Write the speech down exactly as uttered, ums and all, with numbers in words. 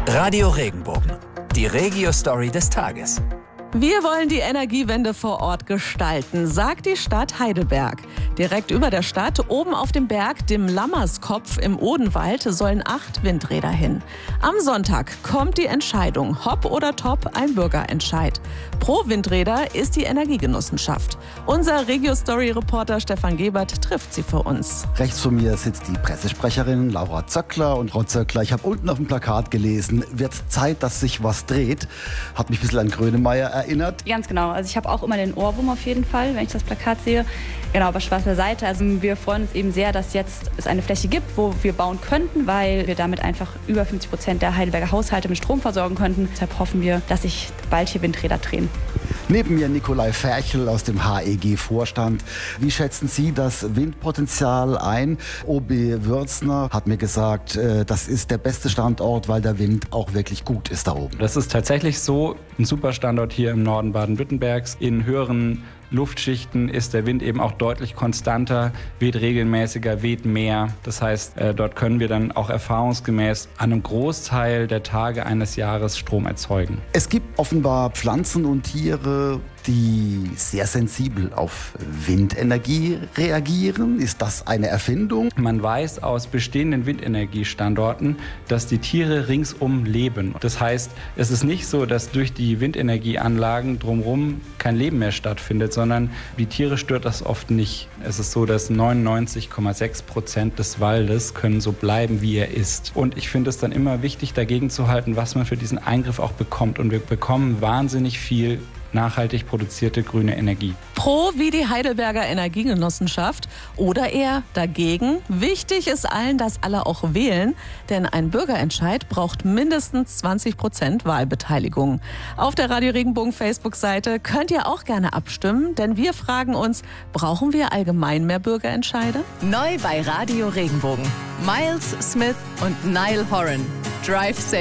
Radio Regenbogen, die Regio-Story des Tages. Wir wollen die Energiewende vor Ort gestalten, sagt die Stadt Heidelberg. Direkt über der Stadt, oben auf dem Berg, dem Lammerskopf im Odenwald, sollen acht Windräder hin. Am Sonntag kommt die Entscheidung, hopp oder top, ein Bürgerentscheid. Pro Windräder ist die Energiegenossenschaft. Unser Regio-Story-Reporter Stefan Gebert trifft sie für uns. Rechts von mir sitzt die Pressesprecherin Laura Zöckler. Und Frau Zöckler, ich habe unten auf dem Plakat gelesen, wird Zeit, dass sich was dreht. Hat mich ein bisschen an Grönemeyer erinnert. Ganz genau. Also ich habe auch immer den Ohrwurm auf jeden Fall, wenn ich das Plakat sehe. Genau, aber Spaß beiseite. Also wir freuen uns eben sehr, dass jetzt es eine Fläche gibt, wo wir bauen könnten, weil wir damit einfach über fünfzig Prozent der Heidelberger Haushalte mit Strom versorgen könnten. Deshalb hoffen wir, dass sich bald hier Windräder drehen. Neben mir Nikolai Ferchel aus dem H E G-Vorstand. Wie schätzen Sie das Windpotenzial ein? O B Würzner hat mir gesagt, das ist der beste Standort, weil der Wind auch wirklich gut ist da oben. Das ist tatsächlich so. Ein super Standort hier im Norden Baden-Württembergs. In höheren Luftschichten ist der Wind eben auch deutlich konstanter, weht regelmäßiger, weht mehr. Das heißt, äh, dort können wir dann auch erfahrungsgemäß an einem Großteil der Tage eines Jahres Strom erzeugen. Es gibt offenbar Pflanzen und Tiere, die sehr sensibel auf Windenergie reagieren. Ist das eine Erfindung? Man weiß aus bestehenden Windenergiestandorten, dass die Tiere ringsum leben. Das heißt, es ist nicht so, dass durch die Windenergieanlagen drumherum kein Leben mehr stattfindet, sondern die Tiere stört das oft nicht. Es ist so, dass neunundneunzig Komma sechs Prozent des Waldes können so bleiben, wie er ist. Und ich finde es dann immer wichtig, dagegen zu halten, was man für diesen Eingriff auch bekommt. Und wir bekommen wahnsinnig viel nachhaltig produzierte grüne Energie. Pro wie die Heidelberger Energiegenossenschaft oder eher dagegen? Wichtig ist allen, dass alle auch wählen, denn ein Bürgerentscheid braucht mindestens zwanzig Prozent Wahlbeteiligung. Auf der Radio Regenbogen Facebook-Seite könnt ihr auch gerne abstimmen, denn wir fragen uns, brauchen wir allgemein mehr Bürgerentscheide? Neu bei Radio Regenbogen. Miles Smith und Niall Horan. Drive safe.